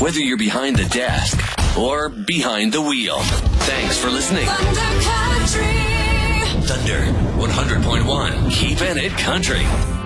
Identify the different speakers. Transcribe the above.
Speaker 1: whether you're behind the desk or behind the wheel. Thanks for listening. Thunder 100.1, keeping it country.